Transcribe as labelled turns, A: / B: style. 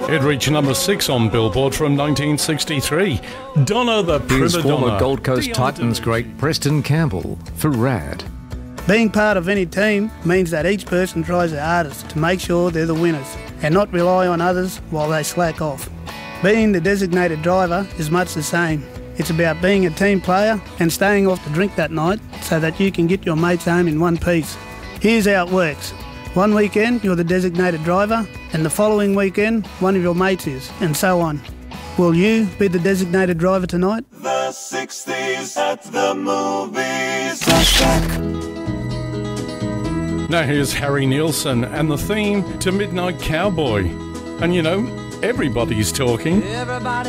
A: It reached number 6 on Billboard from 1963. Donna the
B: Here's
A: Prima
B: former
A: Donna.
B: Gold Coast Titans great Preston Campbell for Rad.
C: Being part of any team means that each person tries their hardest to make sure they're the winners and not rely on others while they slack off. Being the designated driver is much the same. It's about being a team player and staying off the drink that night so that you can get your mates home in one piece. Here's how it works. One weekend you're the designated driver and the following weekend one of your mates is, and so on. Will you be the designated driver tonight?
D: The 60s at the movies.
A: Now here's Harry Nilsson and the theme to Midnight Cowboy. And you know, everybody's talking.